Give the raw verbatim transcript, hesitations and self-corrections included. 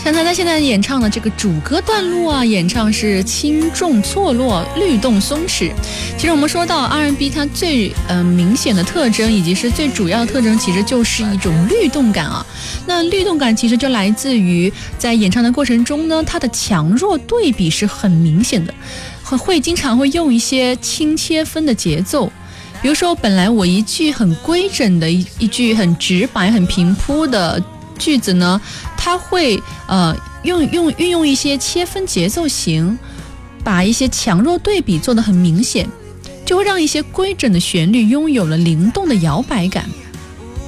像他他现在演唱的这个主歌段落啊，演唱是轻重错落，律动松弛。其实我们说到 R and B 它最呃明显的特征以及是最主要的特征，其实就是一种律动感啊。那律动感其实就来自于在演唱的过程中呢，它的强弱对比是很明显的，会会经常会用一些轻切分的节奏。比如说本来我一句很规整的一一句很直白很平铺的句子呢，它会呃用用运用一些切分节奏型，把一些强弱对比做得很明显，就会让一些规整的旋律拥有了灵动的摇摆感。